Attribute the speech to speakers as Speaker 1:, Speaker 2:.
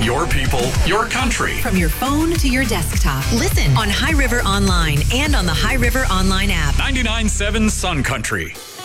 Speaker 1: your people, your country.
Speaker 2: From your phone to your desktop. Listen on High River Online and on the High River Online app.
Speaker 1: 99.7 Sun Country.